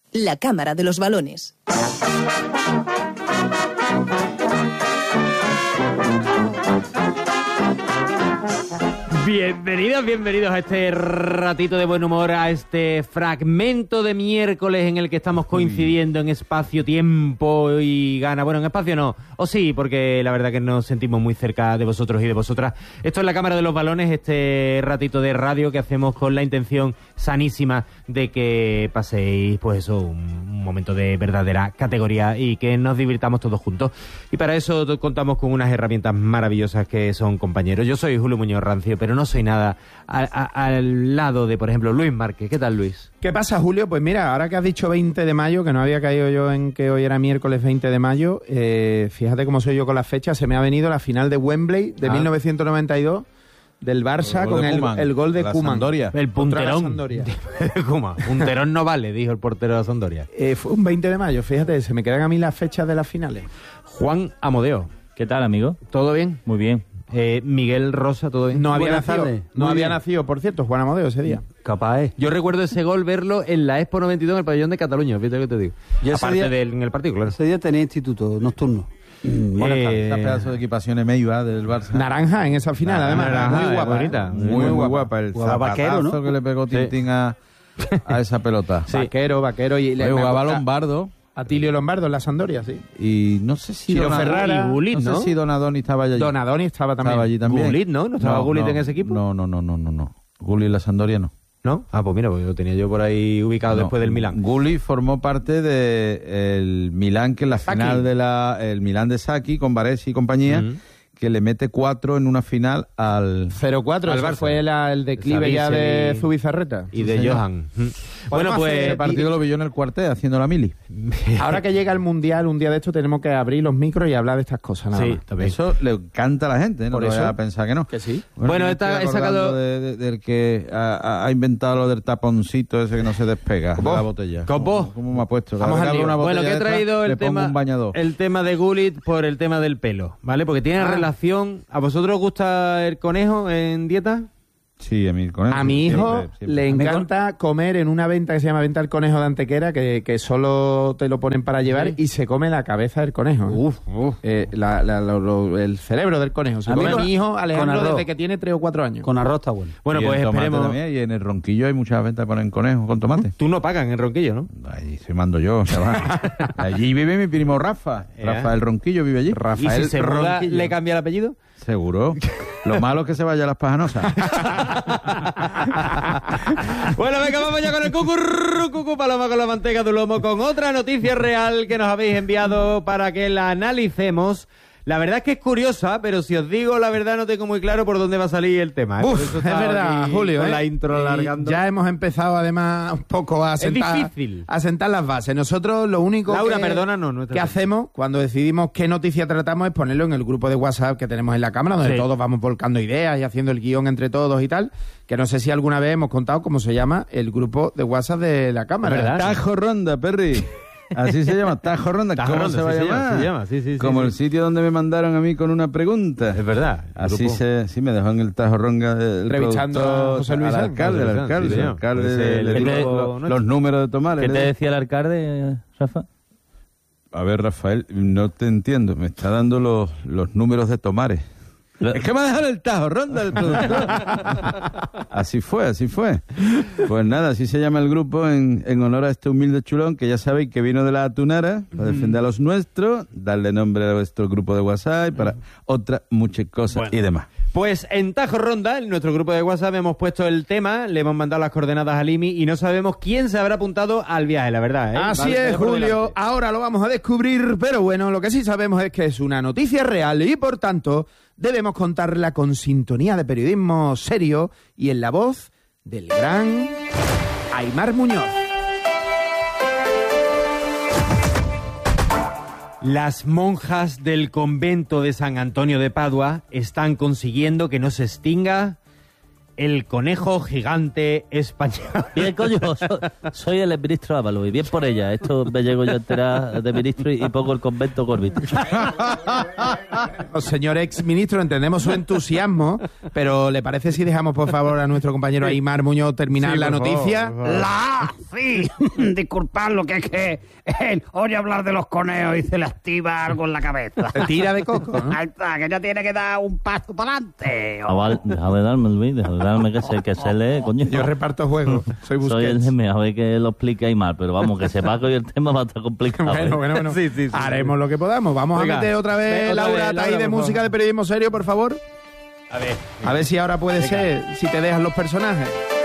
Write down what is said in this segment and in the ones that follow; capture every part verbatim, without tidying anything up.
la cámara de los balones. Bienvenidos, bienvenidos a este ratito de buen humor, a este fragmento de miércoles en el que estamos coincidiendo en espacio, tiempo y gana. Bueno, en espacio no, o sí, porque la verdad que nos sentimos muy cerca de vosotros y de vosotras. Esto es la Cámara de los Balones, este ratito de radio que hacemos con la intención sanísima de que paséis, pues eso, un momento de verdadera categoría y que nos divirtamos todos juntos. Y para eso contamos con unas herramientas maravillosas que son compañeros. Yo soy Julio Muñoz Rancio, pero no soy nada a, a, al lado de, por ejemplo, Luis Márquez. ¿Qué tal, Luis? ¿Qué pasa, Julio? Pues mira, ahora que has dicho veinte de mayo, que no había caído yo en que hoy era miércoles veinte de mayo, eh, fíjate cómo soy yo con las fechas, se me ha venido la final de Wembley de ah. mil novecientos noventa y dos del Barça el con el, el gol de Koeman. El punterón. Koeman. Punterón no vale, dijo el portero de la Sampdoria. Eh, fue un veinte de mayo, fíjate, se me quedan a mí las fechas de las finales. Juan Amodeo. ¿Qué tal, amigo? ¿Todo bien? Muy bien. Eh, Miguel Rosa, ¿todo bien? No había Buenas nacido, tardes. no Muy había bien. nacido, por cierto, Juan Amodeo ese día. Capaz es. Yo recuerdo ese gol verlo en la Expo noventa y dos en el pabellón de Cataluña, fíjate lo que te digo. Yo Aparte día, del en el partido, claro. Ese día tenía instituto nocturno. Mm, bueno, eh, esa pedazo de equipaciones Meiva del Barça. Naranja en esa final, además. Naranja, muy guapa. bonita. Muy, muy, muy guapa. El Jugaba zapatazo vaquero, ¿no? que le pegó Tintín sí. a, a esa pelota. Sí. Vaquero, vaquero. Y le jugaba Lombardo. Atilio Lombardo en la Sampdoria, sí. Y no sé si Ciro Ferrara, y Gullit, no, ¿no? sé si Donadoni estaba allí. Donadoni estaba también. Estaba allí también. Gullit, ¿no? ¿No estaba no, Gullit no, en ese equipo? No, no, no, no, no, no. Gullit en la Sampdoria no. ¿No? Ah, pues mira, pues lo tenía yo por ahí ubicado no. después del Milán. Gullit formó parte del Milán, que en la Sacchi. final de la el Milán de Sacchi con Baresi y compañía, uh-huh. que le mete cuatro en una final al cero cuatro, al ese Barça. Fue la, el declive ya de Zubizarreta. Y de sí, Johan. Bueno, pues... Ese partido lo vi yo en el cuartel haciendo la mili. Ahora que llega el Mundial, un día de esto tenemos que abrir los micros y hablar de estas cosas. Nada sí, más. también. Eso le encanta a la gente, ¿eh? No Por te eso. vayas a pensar que no. Que sí. Bueno, Bueno, me esta- estoy he sacado- acordando de- de- del que ha, ha inventado lo del taponcito ese que no se despega de la botella. ¿Cómo? ¿Cómo, cómo me ha puesto? Cada Vamos vez al que abro lío. una Bueno, botella que he de esta, traído le el pongo tema, un bañador. el tema de Gullit por el tema del pelo, ¿vale? Porque tiene Ah. relación... ¿A vosotros os gusta el conejo en dieta? Sí, a mi conejo. A mi hijo siempre, siempre. le encanta comer en una venta que se llama Venta del Conejo de Antequera, que, que solo te lo ponen para llevar, Sí. y se come la cabeza del conejo. Uf, uf. Eh, la- la- lo- lo- el cerebro del conejo. Se A mí come con- mi hijo Alejandro con arroz. desde que tiene tres o cuatro años. Con arroz está bueno. Bueno, Y pues en tomate esperemos... también, y en el Ronquillo hay muchas ventas que ponen conejo con tomate. Tú no pagas en el Ronquillo, ¿no? Ahí se mando yo, chaval. Allí vive mi primo Rafa. Eh. Rafa el Ronquillo vive allí. Rafael ¿Y si se muda, Ronquillo. le cambia el apellido? Seguro. Lo malo es que se vaya a las pajanosas. Bueno, venga, vamos ya con el cucurru, cucu paloma con la manteca de lomo, con otra noticia real que nos habéis enviado para que la analicemos. La verdad es que es curiosa, pero si os digo la verdad no tengo muy claro por dónde va a salir el tema, ¿eh? Por Uf, eso es estaba verdad, aquí Julio. con ¿eh? la intro Y alargando. Ya hemos empezado además un poco a Es sentar, difícil. a sentar las bases. Nosotros lo único Laura, que, perdónanos, nuestra que parte. hacemos cuando decidimos qué noticia tratamos es ponerlo en el grupo de WhatsApp que tenemos en la cámara, donde Sí. todos vamos volcando ideas y haciendo el guión entre todos y tal, que no sé si alguna vez hemos contado cómo se llama el grupo de WhatsApp de la cámara. ¿Verdad? Tajo Ronda, Perry. Así se llama, Tajo Ronda. Tajo ¿Cómo Ronda, se va sí a se llama, llamar? se llama, sí, sí, sí, Como sí. el sitio donde me mandaron a mí con una pregunta. Es verdad. Así grupo. se, sí me dejó en el Tajo Ronda el Revistando productor, a José Luis al Sanz. alcalde, José al Luis Sanz, alcalde, sí, el señor. alcalde Ese le el dijo grupo los, nuestro. los números de tomares. ¿Qué le te dijo. decía el alcalde, Rafa? A ver, Rafael, no te entiendo. Me está dando los, los números de tomares. Es que me ha dejado el Tajo Ronda el productor. Así fue, así fue. Pues nada, así se llama el grupo en, en honor a este humilde chulón que ya sabéis que vino de la Atunara para defender a los nuestros, darle nombre a vuestro grupo de WhatsApp y para otras muchas cosas Bueno. y demás. Pues en Tajo Ronda, en nuestro grupo de WhatsApp, hemos puesto el tema, le hemos mandado las coordenadas al I M I y no sabemos quién se habrá apuntado al viaje, la verdad. ¿eh? Así Vale, es, vaya por Julio. delante. Ahora lo vamos a descubrir, pero bueno, lo que sí sabemos es que es una noticia real y, por tanto, debemos contarla con sintonía de periodismo serio y en la voz del gran Aimar Muñoz. Las monjas del convento de San Antonio de Padua están consiguiendo que no se extinga el conejo gigante español. Bien, coño, so- soy el ministro Ábalos y bien por ella. Esto me llego yo a enterar de ministro y, y poco el convento Corbett. Señor ex ministro, entendemos su entusiasmo, pero ¿le parece si dejamos por favor a nuestro compañero Aymar Muñoz terminar Sí, la por noticia? favor, por favor. La, sí, disculpadlo, que es que él oye hablar de los conejos y se le activa algo en la cabeza. Tira de coco, ¿no? Ahí está, que ya tiene que dar un paso para adelante. Chaval, deja de darme, Luis, deja de darme que se, que se lee, coño. Yo reparto juegos, soy Soy el Busquets. M, a ver que lo explique Aymar, pero vamos, que sepa que hoy el tema va a estar complicado. Bueno, ¿eh? bueno, bueno. Sí, sí, sí. Haremos lo que podamos. Vamos Venga. a meter otra vez Ve- otra Laura vez, Tay Laura, de por música favor. de periodismo serio, por favor. A ver. A ver si ahora puede ser, si te dejan los personajes.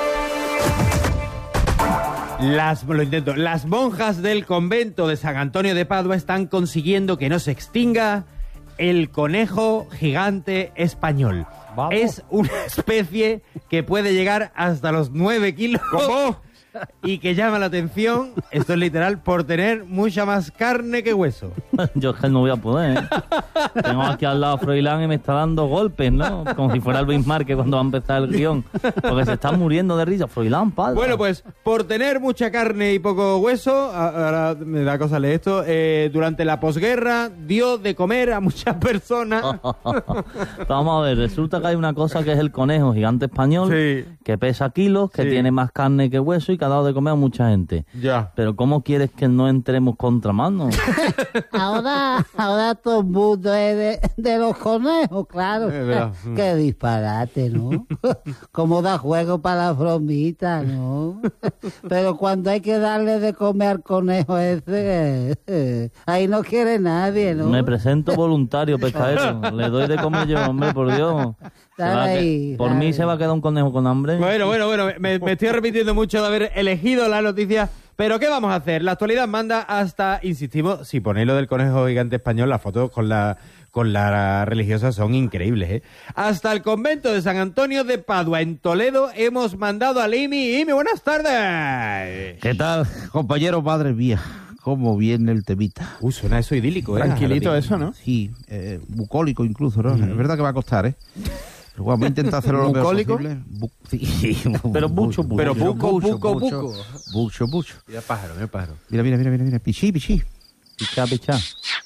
Las, lo intento. Las monjas del convento de San Antonio de Padua están consiguiendo que no se extinga el conejo gigante español. Vamos. Es una especie que puede llegar hasta los nueve kilos. ¿Cómo? Y que llama la atención, esto es literal, por tener mucha más carne que hueso. Yo es que no voy a poder, ¿eh? Tengo aquí al lado a Froilán y me está dando golpes, ¿no? Como si fuera el Bismarck cuando va a empezar el guión. Porque se está muriendo de risa. Froilán, padre. Bueno, pues por tener mucha carne y poco hueso, a- ahora me da cosa leer esto, eh, durante la posguerra dio de comer a muchas personas. Vamos a ver, resulta que hay una cosa que es el conejo gigante español, Sí. que pesa kilos, que Sí. tiene más carne que hueso y que ha dado de comer a mucha gente. Ya. Pero ¿cómo quieres que no entremos contramano? Ahora, ahora todo el mundo es de, de los conejos, claro. Es verdad. Qué disparate, ¿no? Como da juego para las bromitas, ¿no? Pero cuando hay que darle de comer al conejo ese, eh, ahí no quiere nadie, ¿no? Me presento voluntario, pescadero. Le doy de comer yo, hombre, por Dios. Se va a que- Ay, por ay. mí se va a quedar un conejo con hambre. Bueno, bueno, bueno, me, me estoy arrepintiendo mucho de haber elegido la noticia, pero ¿qué vamos a hacer? La actualidad manda hasta, insistimos, si ponéis lo del conejo gigante español, las fotos con la con la religiosa son increíbles, ¿eh? Hasta el convento de San Antonio de Padua, en Toledo, hemos mandado a Imi. Imi, buenas tardes. ¿Qué tal, compañero? Madre mía, cómo viene el temita. Uh, suena eso idílico, ¿eh? Tranquilito eso, ¿no? Sí, eh, bucólico incluso, ¿no? Es verdad que va a costar, ¿eh? Pero bueno, voy a intentar hacerlo lo mejor ¿Bucólico? posible. Bu- sí, Pero mucho, mucho. Pero buco, mucho, buco, mucho, buco. Mucho, mucho. Mira pájaro, mira pájaro. Mira, mira, mira, mira, mira. Pichí, pichí. Pichá, pichá.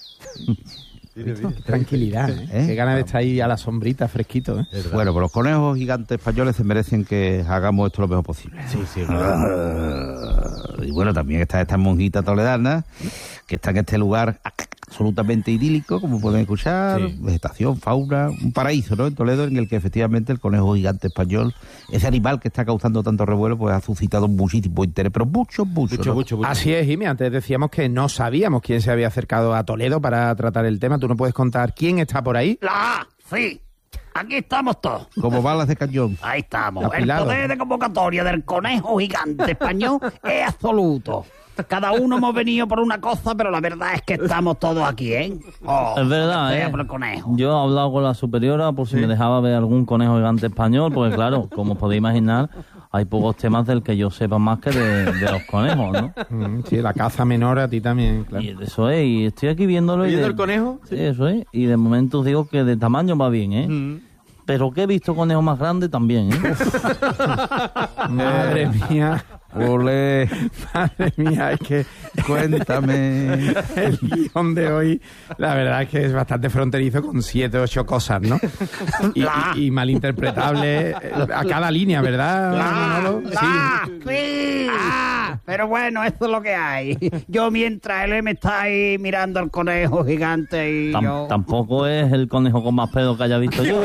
Tranquilidad, ¿eh? ¿Eh? Qué ganas de estar ahí a la sombrita, fresquito, ¿eh? Bueno, pues los conejos gigantes españoles se merecen que hagamos esto lo mejor posible. Sí, sí, Y bueno, también está esta monjita toledana, que está en este lugar absolutamente idílico, como pueden escuchar, Sí. vegetación, fauna, un paraíso, ¿no? En Toledo, en el que efectivamente el conejo gigante español, ese animal que está causando tanto revuelo, pues ha suscitado muchísimo interés, pero mucho, mucho. Mucho, ¿no? mucho, mucho. Así es, Jimmy. Antes decíamos que no sabíamos quién se había acercado a Toledo para tratar el tema. ¿Tú no puedes contar quién está por ahí? La, sí, aquí estamos todos. Como balas de cañón. Ahí estamos. Apilado. El poder de convocatoria del conejo gigante español es absoluto. Cada uno hemos venido por una cosa, pero la verdad es que estamos todos aquí, ¿eh? Oh, Es verdad, sea ¿eh? por el conejo. Yo he hablado con la superiora por si me dejaba ver algún conejo gigante español, porque claro, como podéis imaginar, hay pocos temas del que yo sepa más que de, de los conejos, ¿no? Mm, sí, la caza menor a ti también, claro. Y eso es, y estoy aquí viéndolo. y ¿Viendo de- el conejo? Sí, eso es, y de momento os digo que de tamaño va bien, ¿eh? Mm. Pero que he visto conejos más grandes también, ¿eh? Madre mía, Ole, madre mía, es que cuéntame. el guión de hoy, la verdad es que es bastante fronterizo con siete, ocho cosas, ¿no? Y, y- y malinterpretable eh, a cada línea, ¿verdad, Manolo? ¡La! Sí. ¡Sí! Ah, pero bueno, eso es lo que hay. Yo mientras él me está ahí mirando al conejo gigante y Tam- yo... Tampoco es el conejo con más pedo que haya visto yo.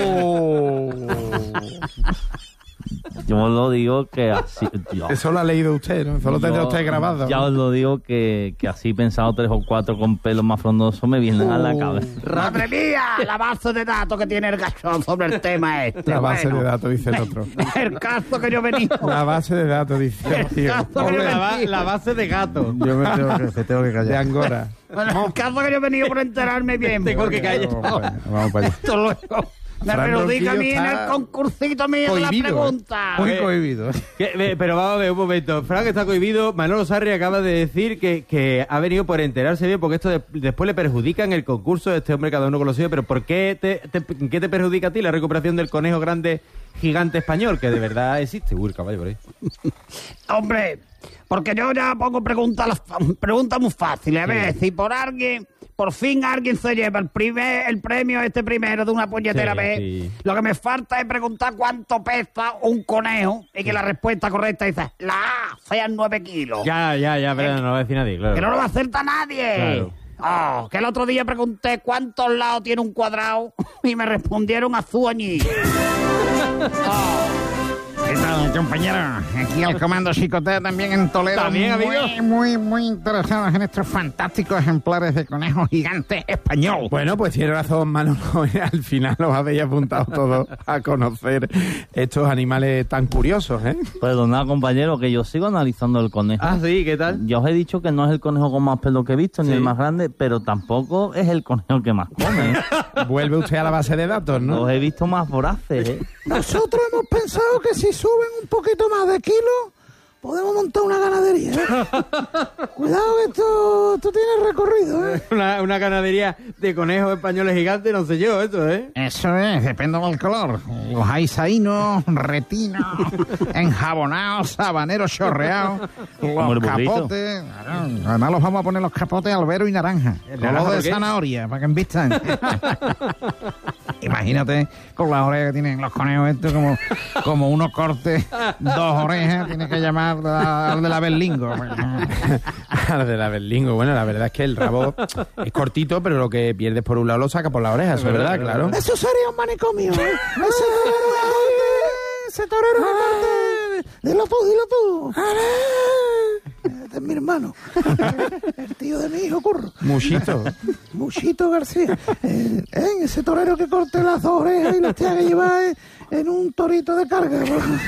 Yo lo digo que así... Dios. Eso lo ha leído usted, ¿no? Eso lo tendrá Yo- usted grabado. Ya os lo digo que, que así pensado tres o cuatro con pelos más frondosos me vienen a la cabeza. ¡Madre mía! La base de datos que tiene el gachón sobre el tema este. La base Bueno, de datos, dice el otro. El caso que yo venía... La base de datos, dice el tío. caso que yo La, ba- venía... la base de gato. Yo me tengo que, me tengo que De callar. Angora. Bueno, el caso que yo he venido por enterarme bien. Tengo que callar. Vamos para allá, vamos para allá. Esto luego me Fran perjudica a mí Ronquillo en el está concursito mío de la cohibido, ¿eh? pregunta. Muy Eh, cohibido. Que- ve- Pero vamos a ver un momento. Frank está cohibido. Manolo Sarri acaba de decir que, que ha venido por enterarse bien, porque esto de- después le perjudica en el concurso de este hombre, cada uno con lo suyo. Pero ¿por qué te, te- ¿qué te perjudica a ti la recuperación del conejo grande gigante español, que de verdad existe. Uy, el caballo por ahí. Hombre, porque yo ya pongo preguntas preguntas muy fáciles. A ver, si por alguien, por fin alguien se lleva el primer el premio este primero de una puñetera Sí, vez, sí. lo que me falta es preguntar cuánto pesa un conejo y que la respuesta correcta dice la A sean nueve kilos. Ya, ya, ya, pero no lo va a decir nadie, claro. Que no lo va a acertar nadie. Claro. Oh, que el otro día pregunté cuántos lados tiene un cuadrado y me respondieron azul añil. ¿Qué tal, compañero? Aquí al Comando Chicotea también en Toledo. También, amigo. Muy, muy, muy interesados en estos fantásticos ejemplares de conejo gigante español. Bueno, pues tiene razón, Manolo. Al final los habéis apuntado todos a conocer estos animales tan curiosos, ¿eh? Perdonad, compañero, que yo sigo analizando el conejo. Ah, sí, ¿qué tal? Yo os he dicho que no es el conejo con más pelo que he visto, ni Sí. el más grande, pero tampoco es el conejo que más come. ¿eh? Vuelve usted a la base de datos, ¿no? Los he visto más voraces, ¿eh? Nosotros hemos pensado que si suben un poquito más de kilos, podemos montar una ganadería. Cuidado que esto, esto tiene recorrido, ¿eh? Una, una ganadería de conejos españoles gigantes, no sé yo, eso, ¿eh? Eso es, depende del color. Los hay saínos, retinos, enjabonados, sabaneros chorreados, Como el los burrito. capotes. Claro, además los vamos a poner los capotes albero y naranja. ¿Naranja Color de por qué? zanahoria, para que envistan. Imagínate con las orejas que tienen los conejos estos, como, como unos cortes, dos orejas, tienes que llamar a- al de la Berlingo. Al de la berlingo. Bueno, la verdad es que el rabo es cortito, pero lo que pierdes por un lado lo saca por la oreja, eso es verdad, claro. Eso sería un manicomio, ¿eh? Ese torero es corte, ese torero es corte. Dilo tú, dilo tú. Este es mi hermano. El tío de mi hijo, Curro. Muchito. Muchito García. Eh, eh, ese torero que corte las dos orejas y las tenga que llevar eh, en un torito de carga.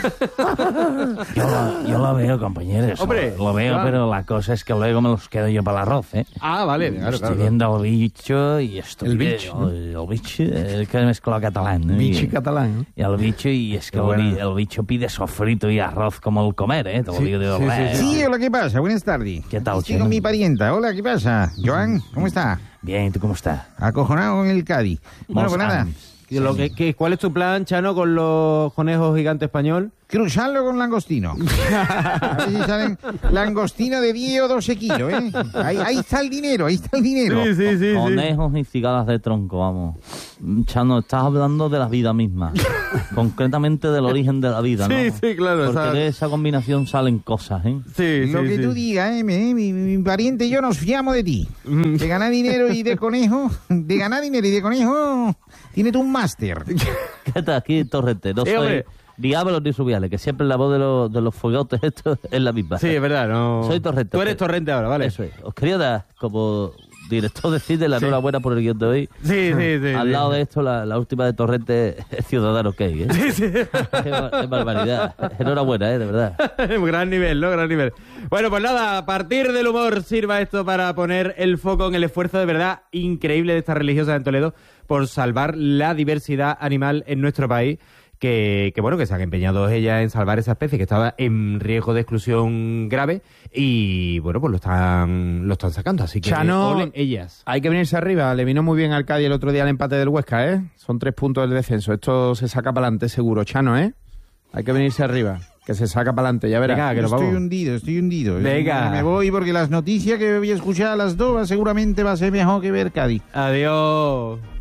Yo lo, yo lo veo, compañeros. Hombre, lo veo, claro. pero la cosa es que luego me los quedo yo para el arroz, ¿eh? Ah, vale, claro, Estoy claro. viendo el bicho y esto. El bicho, El, el bicho, el que mezcla catalán. ¿no? Bichi Y- catalán, ¿eh? Y el bicho, y es que el, bueno. bi- el bicho pide sofrito y arroz como el comer, ¿eh? Te lo digo de sí, verdad. Sí, hola, ¿qué pasa? Buenas tardes. ¿Qué tal, Estoy Chino? con mi parienta. Hola, ¿qué pasa? Joan, ¿cómo está? Bien, ¿y tú cómo estás? Acojonado con el Cádiz. Bueno, Mos pues nada. Ams. ¿Y lo que, que- ¿Cuál es tu plan, Chano, con los conejos gigantes español? Cruzarlo con langostino. A ver si salen langostino de diez o doce kilos, ¿eh? Ahí, ahí está el dinero, ahí está el dinero. sí, sí. Conejos y cigalas de tronco, vamos. Chano, estás hablando de la vida misma. Concretamente del origen de la vida, ¿no? Sí, sí, claro, Porque esa- de esa combinación salen cosas, ¿eh? Sí, Lo sí, que sí. tú digas, ¿eh? Mi, mi- mi pariente y yo nos fiamos de ti. De ganar dinero y de conejo. De ganar dinero y de conejo. Tienes tú un máster. ¿Qué tal aquí, Torrente? No Sí, soy hombre. diablos ni subiales, que siempre la voz de los, de los fogotes esto es la misma. Sí, es verdad, no... Soy Torrente. Tú eres pero- Torrente ahora, ¿vale? Eso es. Os quería dar, como director de cine, la enhorabuena por el guión de hoy. Sí, sí, sí. Al sí. lado de esto, la, la última de Torrente es Ciudadano Key, ¿eh? Sí, sí. Qué, bar- qué barbaridad. Enhorabuena, ¿eh? De verdad. Gran nivel, ¿no? Gran nivel. Bueno, pues nada, a partir del humor sirva esto para poner el foco en el esfuerzo de verdad increíble de estas religiosas en Toledo por salvar la diversidad animal en nuestro país. Que, que bueno, que se han empeñado ellas en salvar esa especie que estaba en riesgo de exclusión grave y bueno, pues lo están lo están sacando, así que Chano, ole ellas. hay que venirse arriba. Le vino muy bien al Cádiz el otro día el empate del Huesca, ¿eh? Son tres puntos del descenso. Esto se saca para adelante seguro, Chano, ¿eh? Hay que venirse arriba, que se saca para adelante, ya verás. Venga, que nos Estoy vamos. hundido, estoy hundido. Venga. Me voy porque las noticias que voy a escuchar a las dos seguramente va a ser mejor que ver Cádiz. Adiós.